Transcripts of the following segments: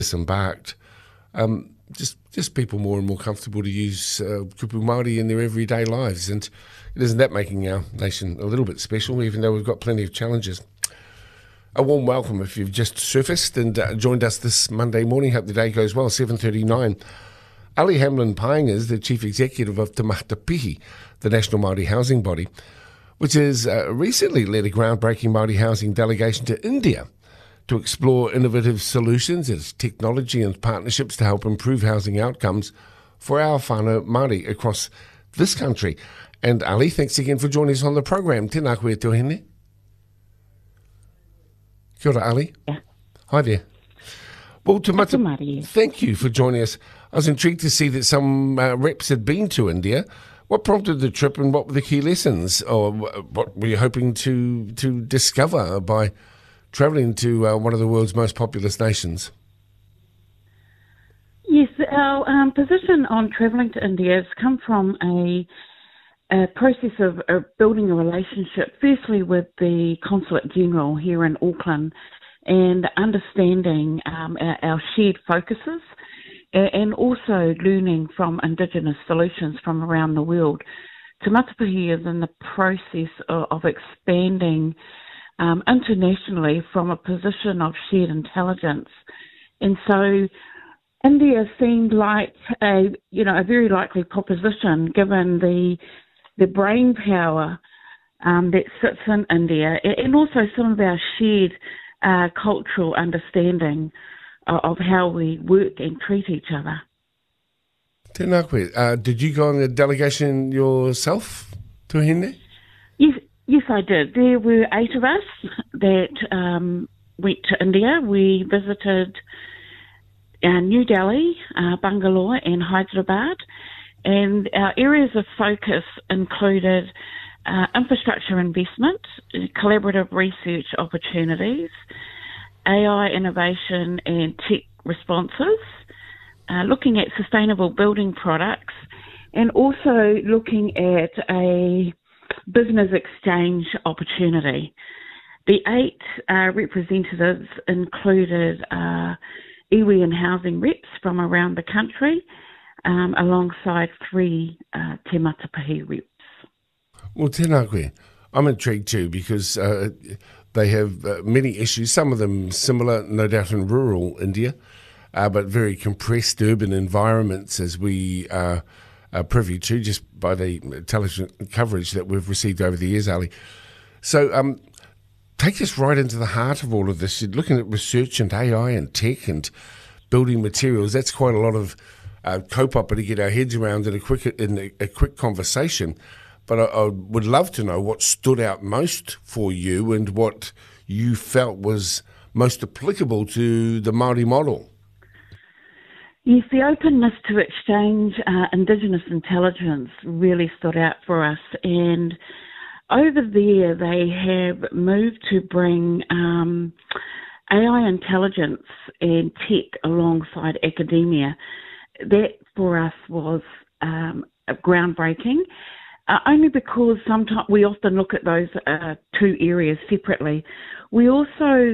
disembarked, just people more and more comfortable to use kupu Māori in their everyday lives. And isn't that making our nation a little bit special, even though we've got plenty of challenges? A warm welcome if you've just surfaced and joined us this Monday morning. Hope the day goes well, 7:39. Ali Hamlin-Painga is the Chief Executive of Te Matapihi, the National Māori Housing Body, which has recently led a groundbreaking Māori housing delegation to India to explore innovative solutions as technology and partnerships to help improve housing outcomes for our whānau Māori across this country. And Ali, thanks again for joining us on the program. Tēnā koe tōhine. Kia ora, Ali. Yeah. Hi there. Well, thank you for joining us. I was intrigued to see that some reps had been to India. What prompted the trip and what were the key lessons, or what were you hoping to discover by travelling to one of the world's most populous nations? Yes, our position on travelling to India has come from a process of building a relationship, firstly with the Consulate General here in Auckland, and understanding our shared focuses, and also learning from Indigenous solutions from around the world. Te Matapihi is in the process of expanding internationally from a position of shared intelligence. And so India seemed like a very likely proposition, given the brain power that sits in India, and also some of our shared cultural understanding of how we work and treat each other. Tēnā koe. Did you go on a delegation yourself to Hine? Yes, I did. There were 8 of us that went to India. We visited New Delhi, Bangalore and Hyderabad, and our areas of focus included infrastructure investment, collaborative research opportunities, AI innovation and tech responses, looking at sustainable building products, and also looking at a business exchange opportunity. The 8 representatives included iwi and housing reps from around the country, alongside 3 Te Matapihi reps. Well, tēnā koe. I'm intrigued too, because they have many issues, some of them similar, no doubt, in rural India, but very compressed urban environments, as we are privy to just by the television coverage that we've received over the years, Ali. So take us right into the heart of all of this. You're looking at research and AI and tech and building materials. That's quite a lot of kaupapa to get our heads around in a quick conversation. But I would love to know what stood out most for you and what you felt was most applicable to the Māori model. Yes, the openness to exchange Indigenous intelligence really stood out for us. And over there, they have moved to bring AI intelligence and tech alongside academia. That for us was groundbreaking. Only because sometimes we often look at those 2 areas separately. We also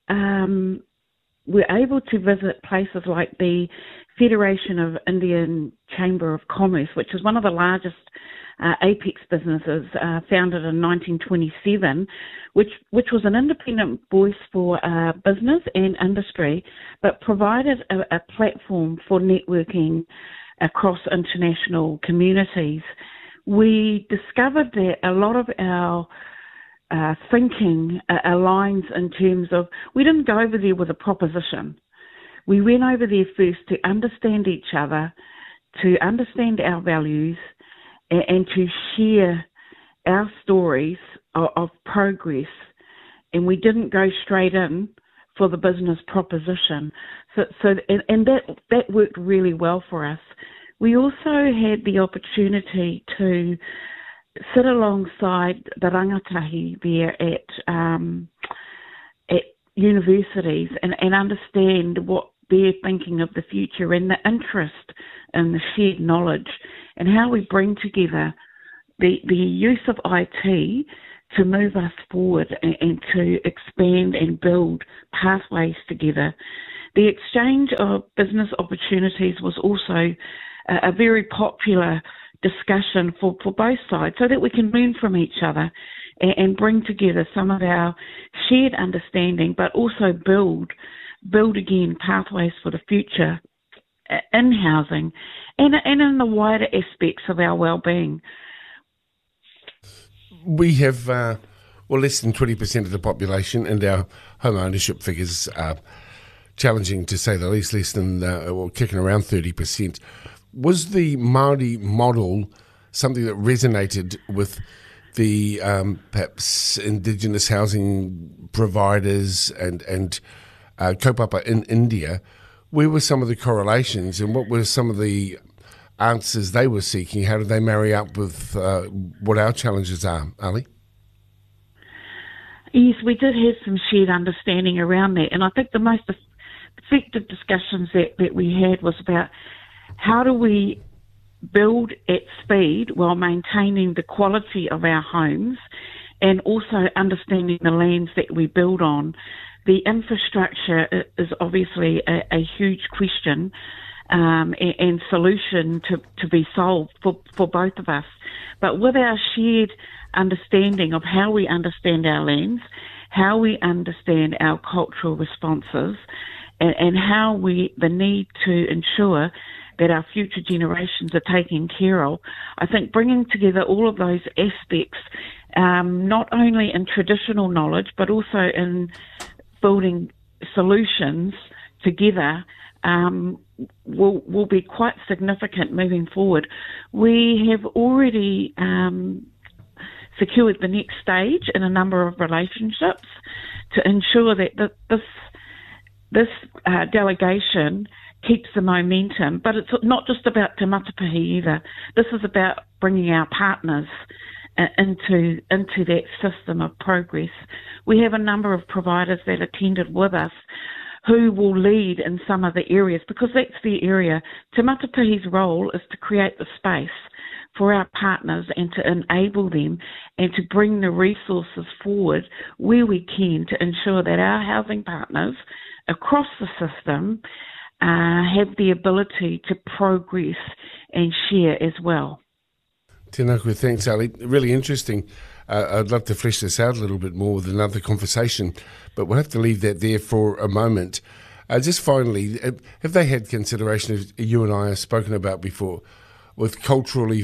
were able to visit places like the Federation of Indian Chamber of Commerce, which is one of the largest apex businesses, founded in 1927, which was an independent voice for business and industry, but provided a platform for networking across international communities. We discovered that a lot of our thinking aligns in terms of, we didn't go over there with a proposition. We went over there first to understand each other, to understand our values, and to share our stories of progress. And we didn't go straight in for the business proposition. And that worked really well for us. We also had the opportunity to sit alongside the rangatahi there at universities and understand what they're thinking of the future, and the interest in the shared knowledge, and how we bring together the use of IT to move us forward and to expand and build pathways together. The exchange of business opportunities was also a very popular discussion for both sides, so that we can learn from each other and bring together some of our shared understanding, but also build again pathways for the future in housing and in the wider aspects of our well-being. We have less than 20% of the population, and our home ownership figures are challenging to say the least, less than, kicking around 30%. Was the Māori model something that resonated with the perhaps Indigenous housing providers and kaupapa in India? Where were some of the correlations, and what were some of the answers they were seeking? How did they marry up with what our challenges are, Ali? Yes, we did have some shared understanding around that, and I think the most effective discussions that we had was about how do we build at speed while maintaining the quality of our homes and also understanding the lands that we build on. The infrastructure is obviously a huge question and solution to be solved for both of us. But with our shared understanding of how we understand our lands, how we understand our cultural responses, and how the need to ensure that our future generations are taken care of, I think bringing together all of those aspects, not only in traditional knowledge, but also in building solutions together, will be quite significant moving forward. We have already secured the next stage in a number of relationships to ensure that this delegation keeps the momentum. But it's not just about Te Matapahi either. This is about bringing our partners into that system of progress. We have a number of providers that attended with us who will lead in some of the areas, because that's the area. Te Matapahi's role is to create the space for our partners and to enable them and to bring the resources forward where we can to ensure that our housing partners across the system have the ability to progress and share as well. Tēnā koe, thanks, Ali. Really interesting. I'd love to flesh this out a little bit more with another conversation, but we'll have to leave that there for a moment. Just finally, have they had consideration, as you and I have spoken about before, with culturally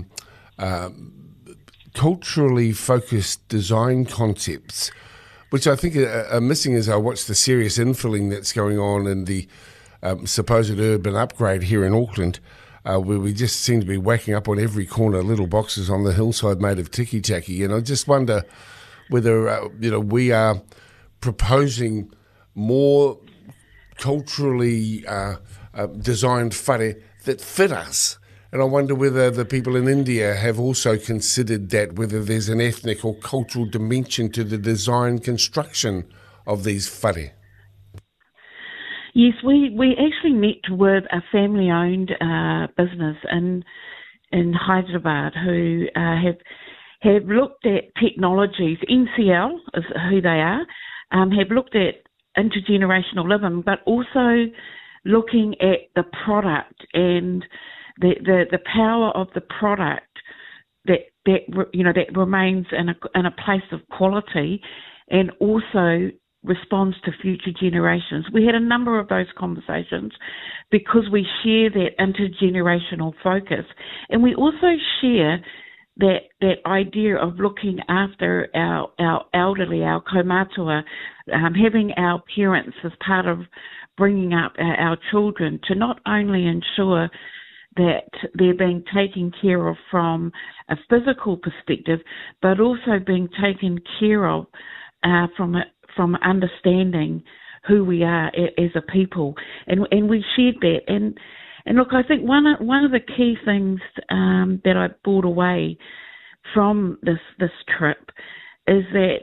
focused design concepts, which I think are missing as I watch the serious infilling that's going on in the supposed urban upgrade here in Auckland, where we just seem to be whacking up on every corner little boxes on the hillside made of tiki-taki. And I just wonder whether we are proposing more culturally designed whare that fit us. And I wonder whether the people in India have also considered that, whether there's an ethnic or cultural dimension to the design construction of these whare. Yes, we actually met with a family-owned business in Hyderabad who have looked at technologies. NCL is who they are, have looked at intergenerational living, but also looking at the product and the power of the product that remains in a place of quality and also responds to future generations. We had a number of those conversations because we share that intergenerational focus, and we also share that idea of looking after our elderly, our kaumātua, having our parents as part of bringing up our children to not only ensure that they're being taken care of from a physical perspective, but also being taken care of from understanding who we are as a people, and we shared that. And look, I think one of the key things that I brought away from this trip is that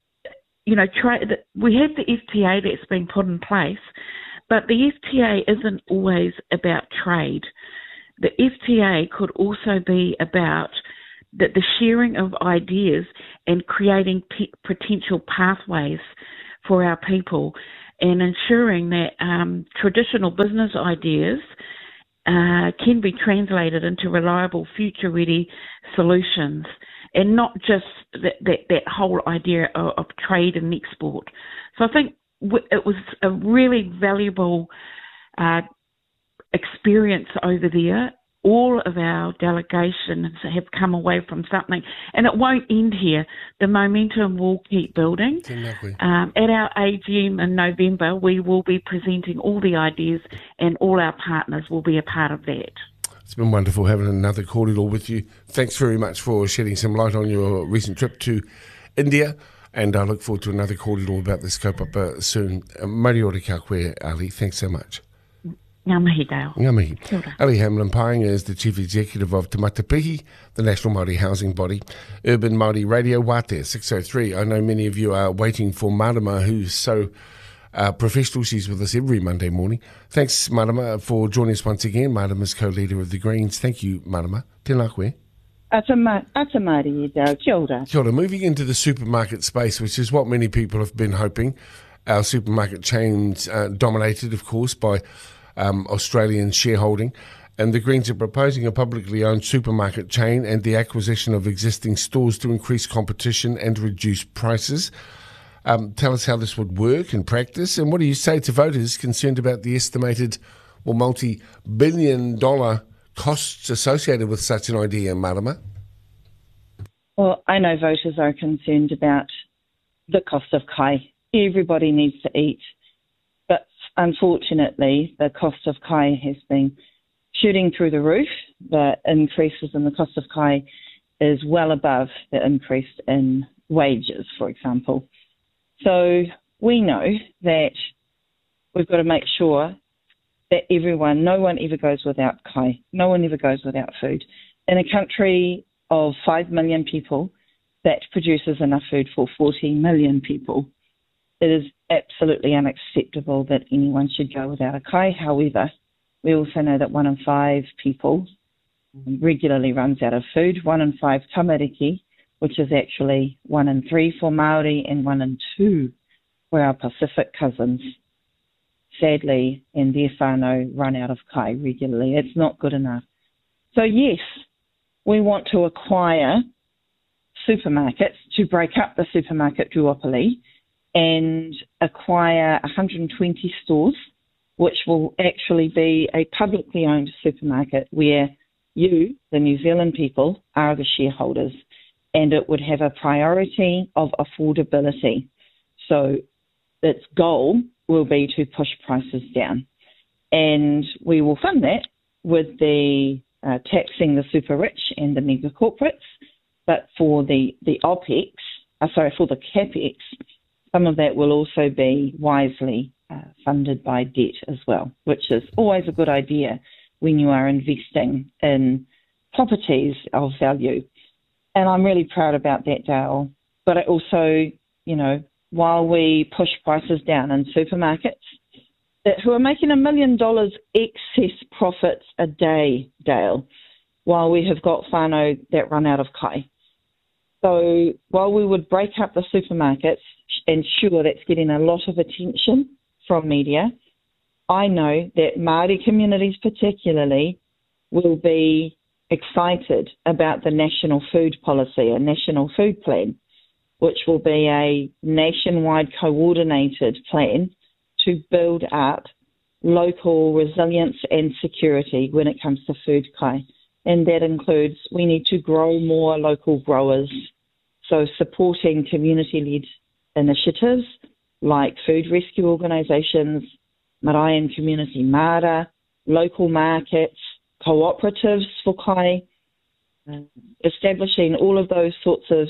we have the FTA that's been put in place, but the FTA isn't always about trade. The FTA could also be about the sharing of ideas and creating potential pathways for our people. and ensuring that traditional business ideas can be translated into reliable, future-ready solutions, and not just that whole idea of trade and export. So I think it was a really valuable experience over there. All of our delegations have come away from something, and it won't end here. The momentum will keep building. Exactly. At our AGM in November, we will be presenting all the ideas, and all our partners will be a part of that. It's been wonderful having another cordial with you. Thanks very much for shedding some light on your recent trip to India, and I look forward to another cordial about this kaupapa soon. Mauri ora ka koe, Ali. Thanks so much. Ngā mihi, Dale. Ngā mihi. Kia ora. Ali Hamlin-Painga is the Chief Executive of Te Matapihi, the National Māori Housing Body. Urban Māori Radio, Wātea 603. I know many of you are waiting for Marama, who's so professional. She's with us every Monday morning. Thanks, Marama, for joining us once again. Marama's co-leader of the Greens. Thank you, Marama. Tēnā koe. Ata Māori, Dale. Kia ora. Kia ora. Moving into the supermarket space, which is what many people have been hoping. Our supermarket chains dominated, of course, by Australian shareholding, and the Greens are proposing a publicly owned supermarket chain and the acquisition of existing stores to increase competition and reduce prices. Tell us how this would work in practice, and what do you say to voters concerned about the estimated multi-billion-dollar costs associated with such an idea, Marama? Well, I know voters are concerned about the cost of kai. Everybody needs to eat. But unfortunately, the cost of kai has been shooting through the roof. The increases in the cost of kai is well above the increase in wages, for example. So we know that we've got to make sure that no one ever goes without kai. No one ever goes without food. In a country of 5 million people that produces enough food for 40 million people, it is absolutely unacceptable that anyone should go without a kai. However, we also know that 1 in 5 people regularly runs out of food. 1 in 5 tamariki, which is actually 1 in 3 for Māori and 1 in 2 for our Pacific cousins. Sadly, and their whānau run out of kai regularly. It's not good enough. So yes, we want to acquire supermarkets to break up the supermarket duopoly and acquire 120 stores, which will actually be a publicly owned supermarket where you, the New Zealand people, are the shareholders, and it would have a priority of affordability. So its goal will be to push prices down. And we will fund that with the taxing the super rich and the mega corporates, but for the OPEX, for the CAPEX, some of that will also be wisely funded by debt as well, which is always a good idea when you are investing in properties of value. And I'm really proud about that, Dale. But I also, while we push prices down in supermarkets, who are making $1 million excess profits a day, Dale, while we have got whānau that run out of kai. So while we would break up the supermarkets, and sure, that's getting a lot of attention from media, I know that Māori communities particularly will be excited about the National Food Policy, a National Food Plan, which will be a nationwide coordinated plan to build up local resilience and security when it comes to food kai. And that includes we need to grow more local growers, so supporting community-led initiatives like food rescue organisations, Maraean Community Mara, local markets, cooperatives for kai, establishing all of those sorts of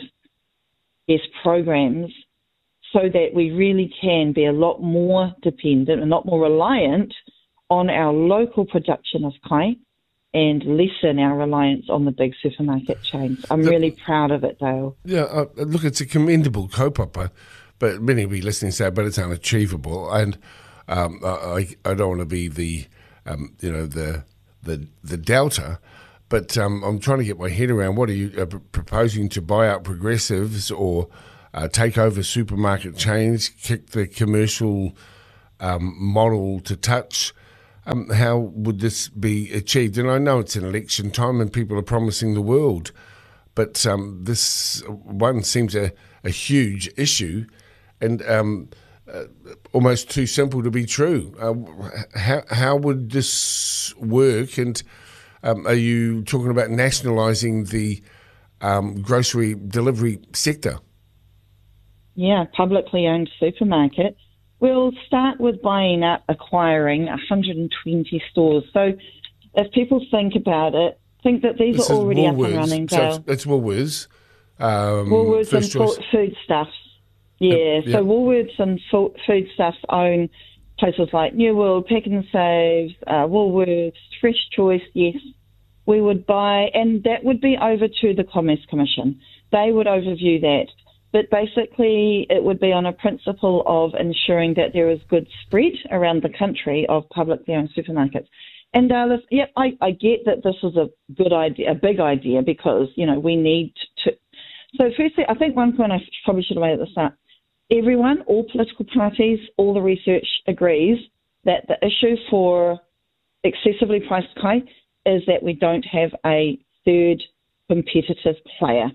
programs so that we really can be a lot more dependent and a lot more reliant on our local production of kai and lessen our reliance on the big supermarket chains. I'm really proud of it, Dale. Yeah, look, it's a commendable kaupapa, but many will be listening say, but it's unachievable. And I don't want to be the doubter, but I'm trying to get my head around what are you proposing to buy out progressives or take over supermarket chains, kick the commercial model to touch. How would this be achieved? And I know it's an election time and people are promising the world, but this one seems a huge issue and almost too simple to be true. How would this work? And are you talking about nationalising the grocery delivery sector? Yeah, publicly owned supermarket. We'll start with acquiring 120 stores. So if people think about it, think that these are already up and running. So it's Woolworths. Woolworths and Foodstuffs. Yeah, so Woolworths and Foodstuffs own places like New World, Pack and Save, Woolworths, Fresh Choice, yes. We would buy, and that would be over to the Commerce Commission. They would overview that. But basically, it would be on a principle of ensuring that there is good spread around the country of publicly owned supermarkets. And I get that this is a good idea, a big idea, because, we need to. So firstly, I think one point I probably should have made at the start. Everyone, all political parties, all the research agrees that the issue for excessively priced kai is that we don't have a third competitive player.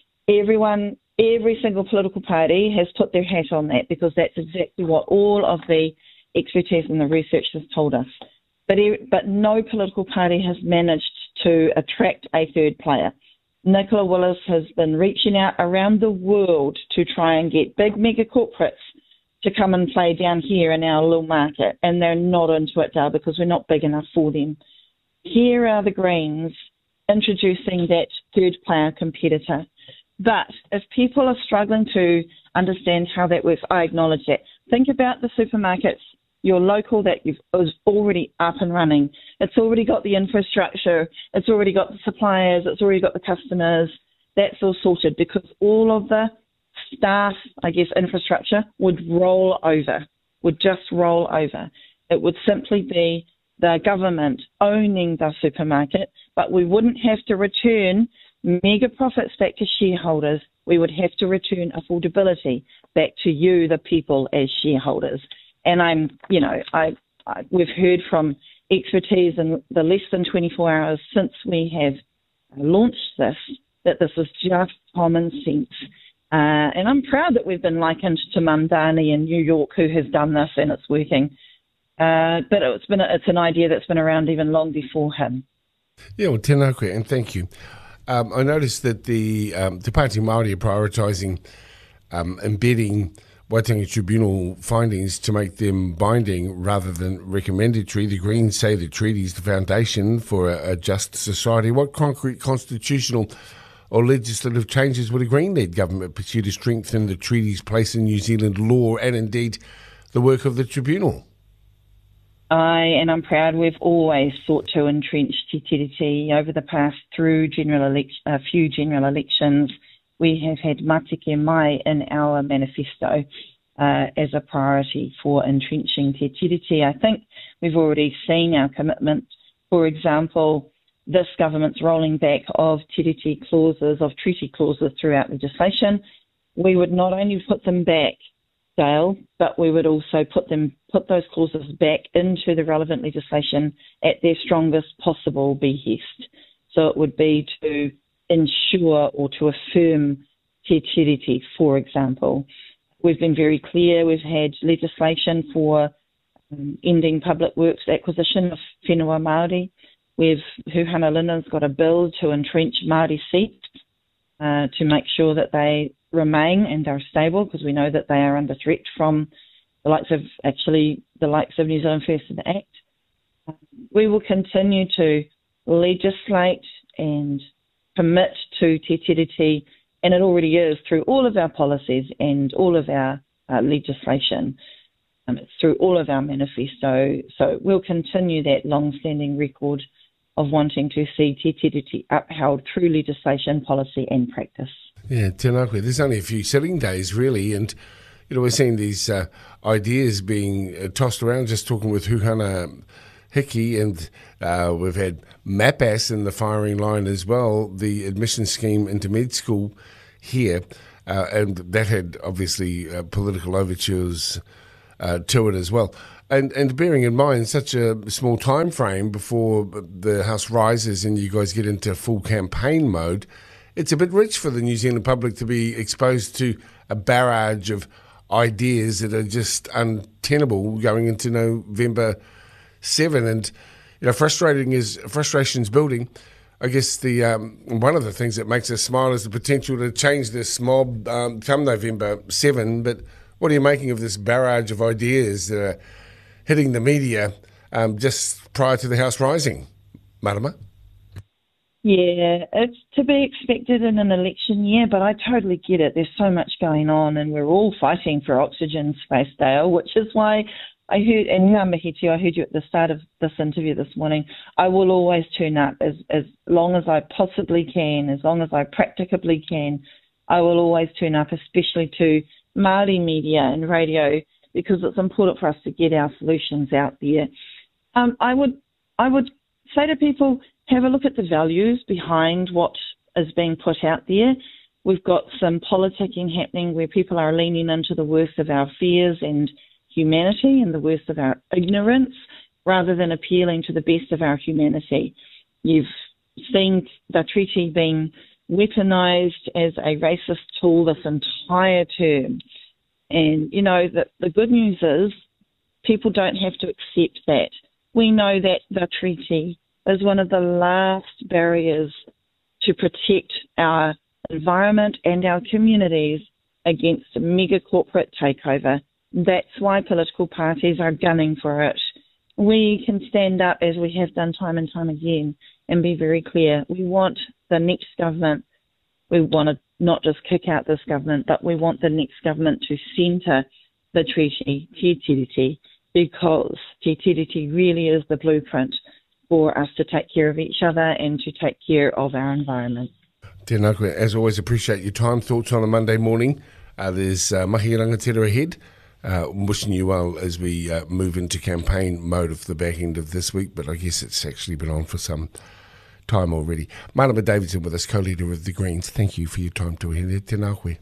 Every single political party has put their hat on that because that's exactly what all of the expertise and the research has told us. But no political party has managed to attract a third player. Nicola Willis has been reaching out around the world to try and get big mega corporates to come and play down here in our little market, and they're not into it now because we're not big enough for them. Here are the Greens introducing that third player competitor. But if people are struggling to understand how that works, I acknowledge that. Think about the supermarkets, your local that is already up and running. It's already got the infrastructure. It's already got the suppliers. It's already got the customers. That's all sorted because all of the staff, infrastructure would just roll over. It would simply be the government owning the supermarket, but we wouldn't have to return mega profits back to shareholders. We would have to return affordability back to you, the people, as shareholders. And we've heard from expertise in the less than 24 hours since we have launched this, that this is just common sense. And I'm proud that we've been likened to Mamdani in New York, who has done this and it's working. But it's an idea that's been around even long before him. Yeah, well, tēnā koe, and thank you. I noticed that the Te Pāti Māori are prioritising embedding Waitangi Tribunal findings to make them binding rather than recommendatory. The Greens say the treaty is the foundation for a just society. What concrete constitutional or legislative changes would a Green-led government pursue to strengthen the treaty's place in New Zealand law and indeed the work of the tribunal? I'm proud we've always sought to entrench Te Tiriti over the past through a few general elections. We have had Matike Mai in our manifesto as a priority for entrenching Te Tiriti. I think we've already seen our commitment. For example, this government's rolling back of Tiriti clauses, of treaty clauses throughout legislation. We would not only put them back, Dale, but we would also put those clauses back into the relevant legislation at their strongest possible behest. So it would be to ensure or to affirm Te Tiriti, for example. We've been very clear. We've had legislation for ending public works acquisition of whenua Māori. Huhana Lina's got a bill to entrench Māori seats to make sure that they remain and are stable, because we know that they are under threat from the likes of New Zealand First and Act. We will continue to legislate and commit to Te Tiriti, and it already is through all of our policies and all of our legislation. It's through all of our manifesto. So we'll continue that long-standing record of wanting to see Te Tiriti upheld through legislation, policy and practice. Yeah, tēnā koe. There's only a few sitting days, really, and we're seeing these ideas being tossed around. Just talking with Huhana Hiki, and we've had MAPAS in the firing line as well, the admission scheme into med school here, and that had obviously political overtures to it as well. And bearing in mind such a small time frame before the House rises and you guys get into full campaign mode, it's a bit rich for the New Zealand public to be exposed to a barrage of ideas that are just untenable going into November 7. And frustration's building. I guess the one of the things that makes us smile is the potential to change this mob come November 7. But what are you making of this barrage of ideas that are hitting the media just prior to the House rising, Marama? Yeah, it's to be expected in an election year, but I totally get it. There's so much going on, and we're all fighting for oxygen space, Dale, which is why I heard, and ngā mihi tū, I heard you at the start of this interview this morning, I will always tune up as long as I possibly can, as long as I practicably can. I will always tune up, especially to Māori media and radio, because it's important for us to get our solutions out there. I would say to people, have a look at the values behind what is being put out there. We've got some politicking happening where people are leaning into the worst of our fears and humanity and the worst of our ignorance, rather than appealing to the best of our humanity. You've seen the treaty being weaponised as a racist tool this entire term. And, the good news is people don't have to accept that. We know that the treaty is one of the last barriers to protect our environment and our communities against mega corporate takeover. That's why political parties are gunning for it. We can stand up, as we have done time and time again, and be very clear. We want the next government, we want to not just kick out this government, but we want the next government to centre the treaty, Te Tiriti, because Te Tiriti really is the blueprint for us to take care of each other and to take care of our environment. Tēnā koe, as always, appreciate your time. Thoughts on a Monday morning. There's mahi rangatira ahead. Wishing you well as we move into campaign mode of the back end of this week, but I guess it's actually been on for some time already. Marama Davidson with us, co-leader of the Greens. Thank you for your time to hear. Tēnā koe.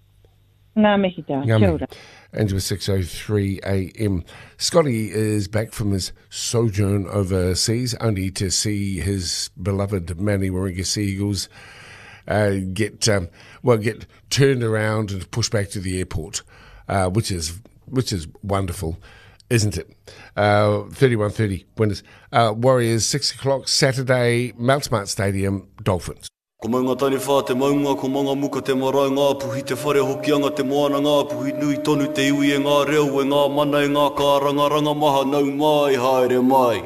Ngā mihi tā, kia ora. Angela 6:03 a.m. Scotty is back from his sojourn overseas, only to see his beloved Māori Warringah Sea Eagles get turned around and pushed back to the airport, which is wonderful, isn't it? 31-30 winners. Warriors 6 o'clock Saturday, Mount Smart Stadium, Dolphins. Ko maunga tani whā te maunga, ko maunga muka te marae ngā puhi te whare hokianga te moana ngā puhi nui tonu te iwi e ngā reo e ngā mana e ngā kāranga ranga maha nau mai haere mai.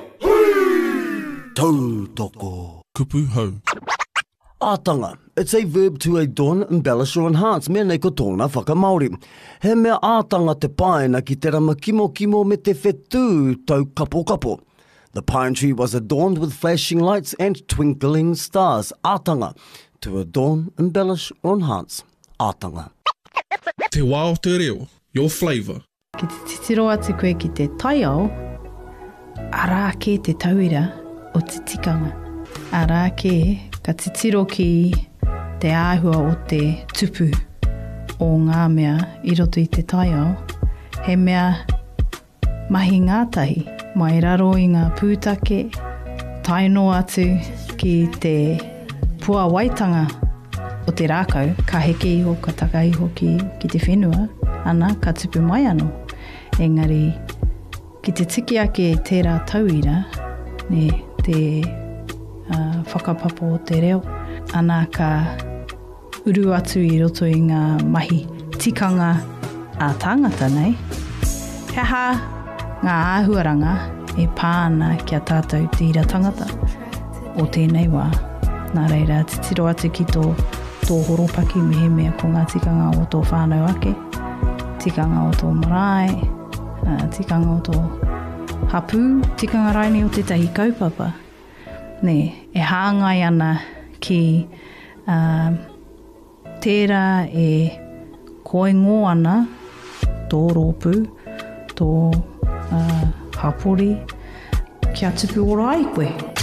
Tautoko. Kupu hau. Ātanga. It's a verb to adorn, embellish or enhance. Mea nei ko tōna whakamauri. He mea ātanga te paena ki te rama kimo me te whetū tau kapo. The pine tree was adorned with flashing lights and twinkling stars. Ātanga. To adorn, embellish or enhance. Ātanga. Te wā o te reo. Your flavour. Ki te titiro atu koe ki te taiao, arā ke te tauira o te tikanga. Arā ke ka titiro ki te āhua o te tupu o ngā mea I roto I te taiao. He mea mahi ngātahi, mai raro I ngā pūtake, taino atu ki te pua waitanga o te rākau, ka heke iho, ka taka iho ki te whenua, ana ka tupu mai anō. Engari, ki te tiki ake tērā tauira, te whakapapo o te reo, ana ka uru atu I roto I ngā mahi tikanga a tāngata nei. He aha ngā āhuaranga e pāna kia tātou tira tangata o tēnei wā. Nā reira, titiro atu ki tō horopaki mehe mea ko ngā tikanga o tō whānau ake, tikanga o tō marae, tikanga o tō hapū, tikanga raini o tētahi kaupapa. E hāngai ana ki tērā e koingo ana tō rōpū, tō hapori, kia tupu ora ai koe.